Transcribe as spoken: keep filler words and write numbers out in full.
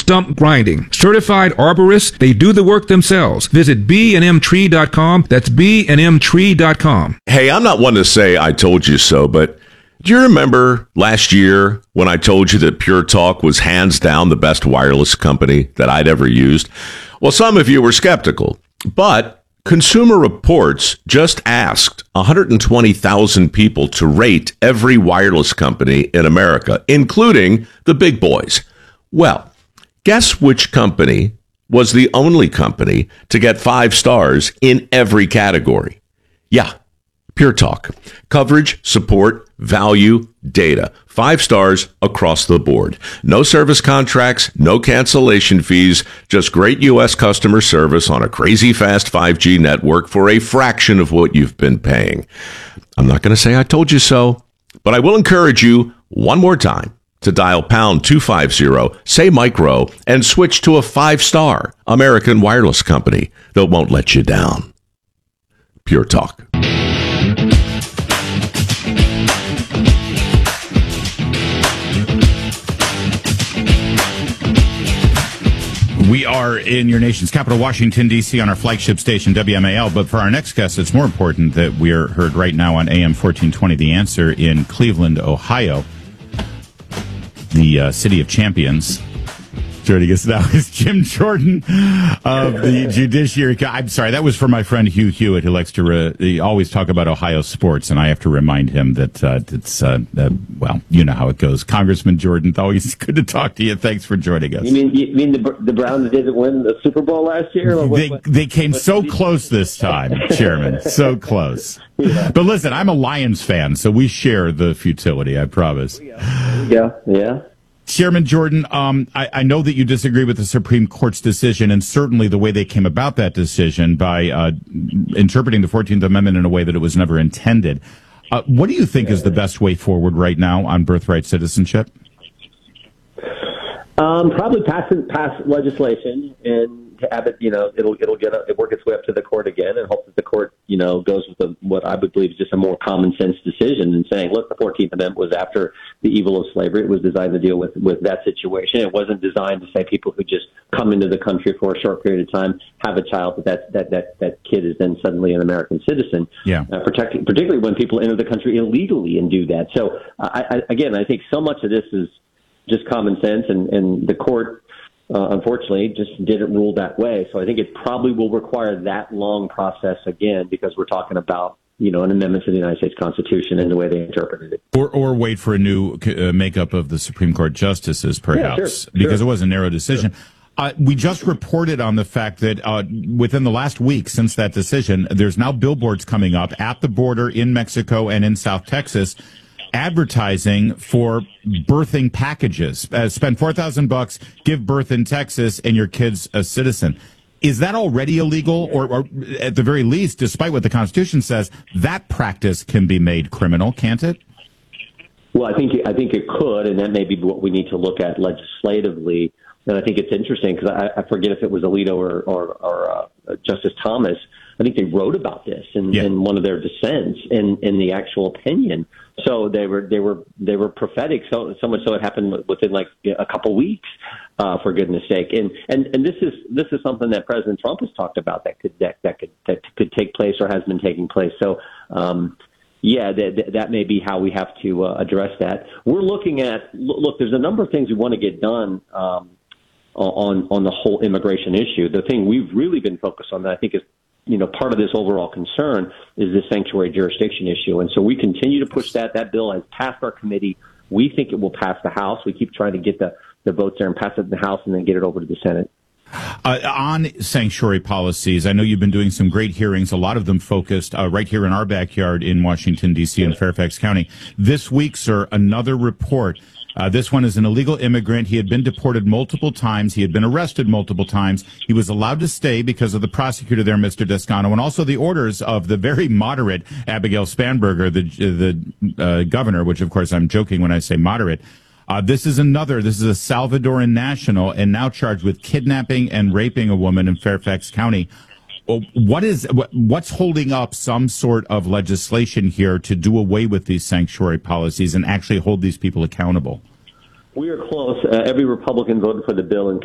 stump grinding. Certified arborists, they do the work themselves. Visit b and m tree dot com. That's b and m tree dot com. Hey, I'm not one to say I told you so, but do you remember last year when I told you that Pure Talk was hands down the best wireless company that I'd ever used? Well, some of you were skeptical, but Consumer Reports just asked one hundred twenty thousand people to rate every wireless company in America, including the big boys. Well, guess which company was the only company to get five stars in every category? Yeah, Pure Talk. Coverage, support, value, data. Five stars across the board. No service contracts, no cancellation fees, just great U S customer service on a crazy fast five G network for a fraction of what you've been paying. I'm not going to say I told you so, but I will encourage you one more time to dial pound two fifty, say micro, and switch to a five-star American wireless company that won't let you down. Pure Talk. We are in your nation's capital, Washington, D C, on our flagship station, W M A L. But for our next guest, it's more important that we are heard right now on A M fourteen twenty, The Answer, in Cleveland, Ohio, the uh, city of champions. Joining us now is Jim Jordan of the Judiciary. I'm sorry, that was for my friend Hugh Hewitt, who likes to re- always talk about Ohio sports, and I have to remind him that uh, it's, uh, uh, well, you know how it goes. Congressman Jordan, always good to talk to you. Thanks for joining us. You mean you mean the, the Browns didn't win the Super Bowl last year? Or what, they, what, they came what, so close this time, Chairman, so close. Yeah. But listen, I'm a Lions fan, so we share the futility, I promise. Yeah, yeah. Chairman Jordan, um, I, I know that you disagree with the Supreme Court's decision, and certainly the way they came about that decision by uh, interpreting the fourteenth Amendment in a way that it was never intended. Uh, what do you think is the best way forward right now on birthright citizenship? Um, probably pass pass legislation and have it. You know, it'll it'll get a, it work its way up to the court again, and hope that the court, you know, goes with a, what I would believe is just a more common sense decision and saying, look, the fourteenth Amendment was after the evil of slavery. It was designed to deal with with that situation. It wasn't designed to say people who just come into the country for a short period of time, have a child, but that that that that kid is then suddenly an American citizen. Yeah. Uh, protecting, particularly when people enter the country illegally and do that. So I, I, again, I think so much of this is just common sense, and, and the court, uh, unfortunately, just didn't rule that way. So I think it probably will require that long process again, because we're talking about, you know, an amendment to the United States Constitution and the way they interpreted it. Or or wait for a new uh, makeup of the Supreme Court justices, perhaps, yeah, sure, because sure. it was a narrow decision. Sure. Uh, we just reported on the fact that uh, within the last week since that decision, there's now billboards coming up at the border in Mexico and in South Texas advertising for birthing packages. Uh, spend four thousand bucks, give birth in Texas, and your kid's a citizen. Is that already illegal? Or, or at the very least, despite what the Constitution says, that practice can be made criminal, can't it? Well, I think I think it could, and that may be what we need to look at legislatively. And I think it's interesting because I, I forget if it was Alito or, or, or uh, Justice Thomas. I think they wrote about this in, yeah. in one of their dissents in, in the actual opinion. So they were they were they were prophetic. So so much so it happened within like a couple weeks, uh, for goodness sake. And and and this is this is something that President Trump has talked about that could that, that could that could take place or has been taking place. So. Um, Yeah, that, that may be how we have to uh, address that. We're looking at, look, there's a number of things we want to get done um, on on the whole immigration issue. The thing we've really been focused on that I think is, you know, part of this overall concern is the sanctuary jurisdiction issue. And so we continue to push that. That bill has passed our committee. We think it will pass the House. We keep trying to get the, the votes there and pass it in the House and then get it over to the Senate. Uh, on sanctuary policies, I know you've been doing some great hearings, a lot of them focused uh, right here in our backyard in Washington, D C and Fairfax County. This week, sir, another report. Uh, this one is an illegal immigrant. He had been deported multiple times. He had been arrested multiple times. He was allowed to stay because of the prosecutor there, Mister Descano, and also the orders of the very moderate Abigail Spanberger, the, the uh, governor, which, of course, I'm joking when I say moderate. Uh, this is another, this is a Salvadoran national and now charged with kidnapping and raping a woman in Fairfax County. What is, what's holding up some sort of legislation here to do away with these sanctuary policies and actually hold these people accountable? We are close. Uh, every Republican voted for the bill in